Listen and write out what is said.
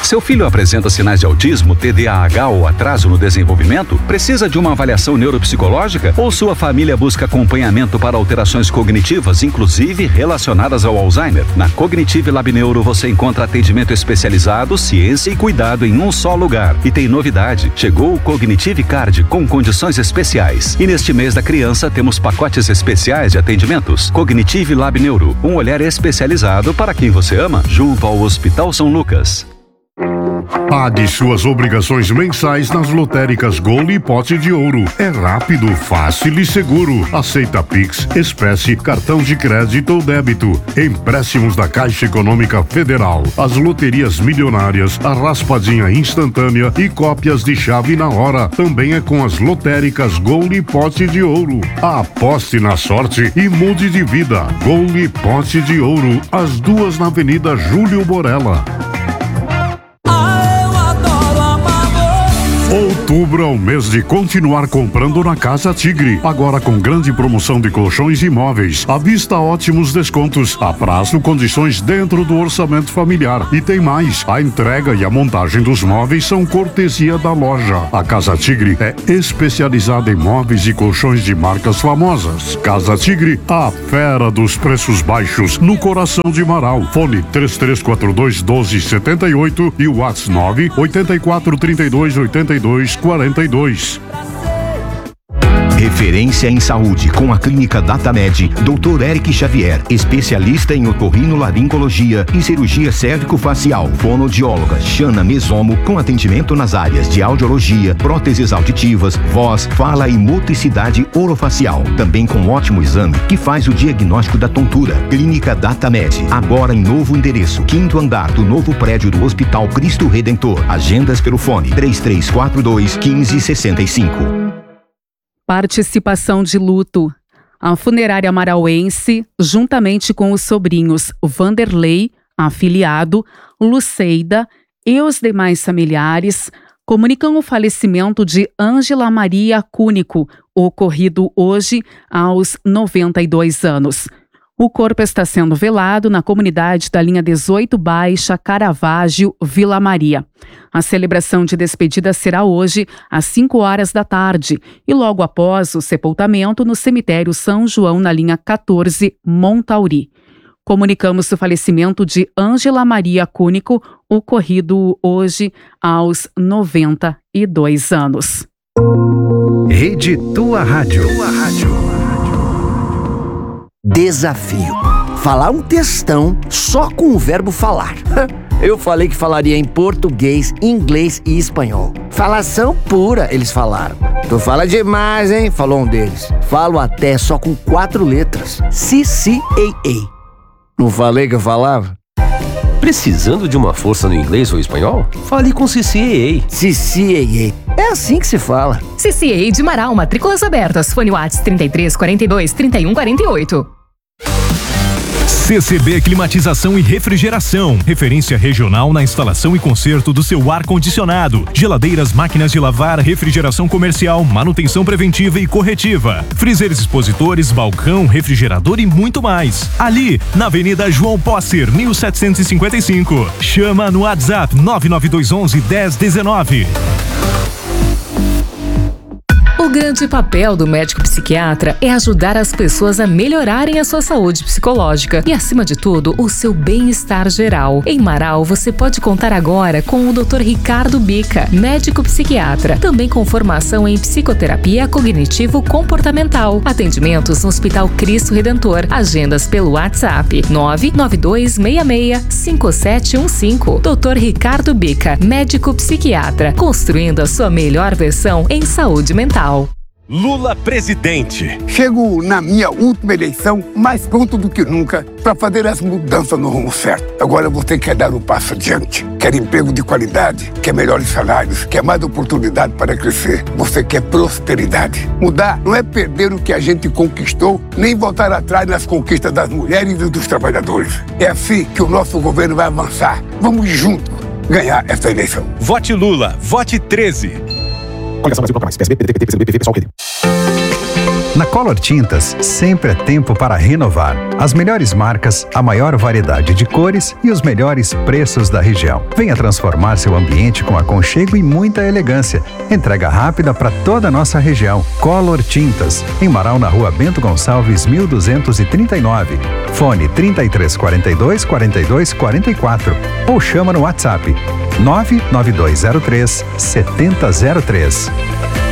Seu filho apresenta sinais de autismo, TDAH ou atraso no desenvolvimento? Precisa de uma avaliação neuropsicológica? Ou sua família busca acompanhamento para alterações cognitivas, inclusive relacionadas ao Alzheimer? Na Cognitive Lab Neuro você encontra atendimento especializado, ciência e cuidado em um só lugar. E tem novidade, chegou o Cognitive Card com condições especiais. E neste mês da criança temos pacotes especiais de atendimentos. Cognitive Lab Neuro, um olhar especializado para quem você ama, junto ao Hospital São Lucas. Pague suas obrigações mensais nas lotéricas Gol e Pote de Ouro. É rápido, fácil e seguro. Aceita Pix, espécie, cartão de crédito ou débito. Empréstimos da Caixa Econômica Federal. As loterias milionárias, a raspadinha instantânea e cópias de chave na hora. Também é com as lotéricas Gol e Pote de Ouro. Aposte na sorte e mude de vida. Gol e Pote de Ouro. As duas na Avenida Júlio Borella. Outubro é o mês de continuar comprando na Casa Tigre. Agora com grande promoção de colchões e móveis. À vista, ótimos descontos. A prazo, condições dentro do orçamento familiar. E tem mais. A entrega e a montagem dos móveis são cortesia da loja. A Casa Tigre é especializada em móveis e colchões de marcas famosas. Casa Tigre, a fera dos preços baixos, no coração de Marau. Fone 3342-1278 e o WhatsApp 984328242. Referência em saúde com a Clínica Datamed, Dr. Eric Xavier, especialista em otorrinolaringologia e cirurgia cérvico-facial, fonoaudióloga Xana Mesomo, com atendimento nas áreas de audiologia, próteses auditivas, voz, fala e motricidade orofacial. Também com ótimo exame que faz o diagnóstico da tontura. Clínica Datamed, agora em novo endereço, 5º andar do novo prédio do Hospital Cristo Redentor. Agendas pelo fone 3342-1565. Participação de luto. A funerária marauense, juntamente com os sobrinhos Vanderlei, afiliado, Luceida e os demais familiares, comunicam o falecimento de Ângela Maria Cúnico, ocorrido hoje aos 92 anos. O corpo está sendo velado na comunidade da linha 18 Baixa, Caravaggio, Vila Maria. A celebração de despedida será hoje às 5 horas da tarde e logo após o sepultamento no cemitério São João, na linha 14, Montauri. Comunicamos o falecimento de Ângela Maria Cúnico, ocorrido hoje aos 92 anos. Rede Tua Rádio. Desafio. Falar um textão só com o verbo falar. Eu falei que falaria em português, inglês e espanhol. Falação pura, eles falaram. Tu fala demais, hein? Falou um deles. Falo até só com 4 letras. CCAA. Não falei que eu falava? Precisando de uma força no inglês ou espanhol? Fale com CCAA. CCAA. É assim que se fala. CCAA de Marau, matrículas abertas. Fone WhatsApp 33 42 31 48. CCB Climatização e Refrigeração, referência regional na instalação e conserto do seu ar-condicionado, geladeiras, máquinas de lavar, refrigeração comercial, manutenção preventiva e corretiva, freezers expositores, balcão, refrigerador e muito mais. Ali, na Avenida João Posser, 1755. Chama no WhatsApp 99211 1019. O grande papel do médico psiquiatra é ajudar as pessoas a melhorarem a sua saúde psicológica e, acima de tudo, o seu bem-estar geral. Em Marau, você pode contar agora com o Dr. Ricardo Bica, médico psiquiatra, também com formação em psicoterapia cognitivo-comportamental. Atendimentos no Hospital Cristo Redentor. Agendas pelo WhatsApp 99266-5715. Dr. Ricardo Bica, médico psiquiatra, construindo a sua melhor versão em saúde mental. Lula presidente. Chego na minha última eleição mais pronto do que nunca para fazer as mudanças no rumo certo. Agora você quer dar um passo adiante, quer emprego de qualidade, quer melhores salários, quer mais oportunidade para crescer. Você quer prosperidade. Mudar não é perder o que a gente conquistou, nem voltar atrás nas conquistas das mulheres e dos trabalhadores. É assim que o nosso governo vai avançar. Vamos juntos ganhar essa eleição. Vote Lula, vote 13. Coligação Brasil Bloco Mais, PSB, PDT, PT, PCdoB, PV, PSOL, Rede. Na Color Tintas, sempre é tempo para renovar. As melhores marcas, a maior variedade de cores e os melhores preços da região. Venha transformar seu ambiente com aconchego e muita elegância. Entrega rápida para toda a nossa região. Color Tintas, em Marau, na Rua Bento Gonçalves, 1239. Fone 3342-4244 ou chama no WhatsApp 99203-7003.